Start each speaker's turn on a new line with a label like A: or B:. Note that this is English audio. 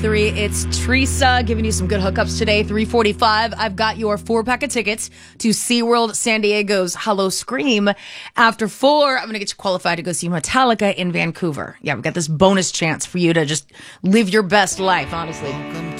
A: 3. It's Teresa giving you some good hookups today. 3:45. I've got your 4-pack of tickets to SeaWorld San Diego's Hello Scream. After 4, I'm going to get you qualified to go see Metallica in Vancouver. Yeah, we've got this bonus chance for you to just live your best life, honestly.